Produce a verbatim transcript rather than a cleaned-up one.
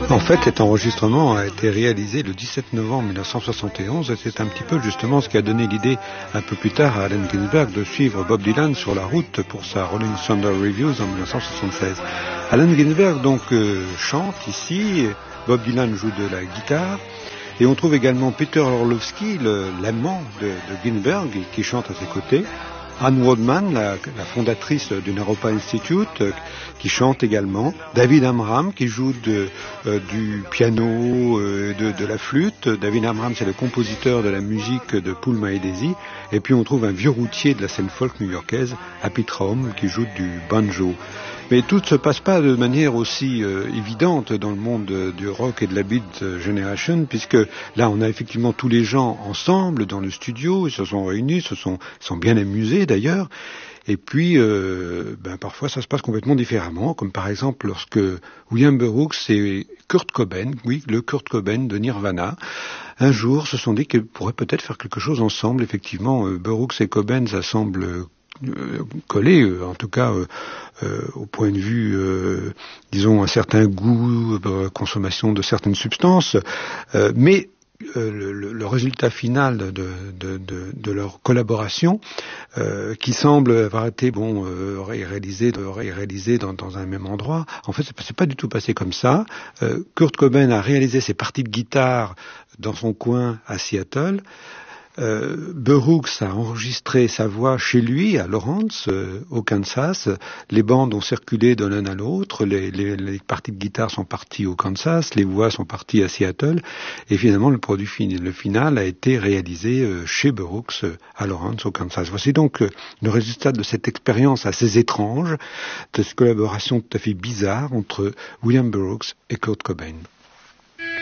En fait, cet enregistrement a été réalisé le dix-sept novembre mille neuf cent soixante et onze et c'est un petit peu justement ce qui a donné l'idée un peu plus tard à Allen Ginsberg de suivre Bob Dylan sur la route pour sa Rolling Thunder Reviews en mille neuf cent soixante-seize. Allen Ginsberg donc euh, chante ici, Bob Dylan joue de la guitare et on trouve également Peter Orlovsky, le, l'amant de, de Ginsberg, qui chante à ses côtés. Anne Waldman, la, la fondatrice du Naropa Institute, euh, qui chante également. David Amram, qui joue de, euh, du piano, euh, de, de la flûte. David Amram, c'est le compositeur de la musique de Poulma et Daisy. Et puis on trouve un vieux routier de la scène folk new-yorkaise, Happy Traum, qui joue du banjo. Mais tout ne se passe pas de manière aussi euh, évidente dans le monde euh, du rock et de la Beat Generation, puisque là on a effectivement tous les gens ensemble dans le studio, ils se sont réunis, se sont, sont bien amusés d'ailleurs, et puis euh, ben, parfois ça se passe complètement différemment, comme par exemple lorsque William Burroughs et Kurt Cobain, oui le Kurt Cobain de Nirvana, un jour se sont dit qu'ils pourraient peut-être faire quelque chose ensemble. Effectivement, euh, Burroughs et Cobain, ça semble Euh, collé, euh, en tout cas euh, euh, au point de vue, euh, disons, un certain goût, euh, consommation de certaines substances, euh, mais euh, le, le résultat final de, de, de, de leur collaboration, euh, qui semble avoir été bon euh, réalisé, réalisé dans, dans un même endroit, en fait, c'est pas du tout passé comme ça. Euh, Kurt Cobain a réalisé ses parties de guitare dans son coin à Seattle. Euh, Burroughs a enregistré sa voix chez lui, à Lawrence, euh, au Kansas. Les bandes ont circulé de l'un à l'autre, les, les, les parties de guitare sont parties au Kansas, les voix sont parties à Seattle, et finalement le produit fini, le final a été réalisé euh, chez Burroughs, euh, à Lawrence, au Kansas. Voici donc euh, le résultat de cette expérience assez étrange, de cette collaboration tout à fait bizarre entre William Burroughs et Kurt Cobain.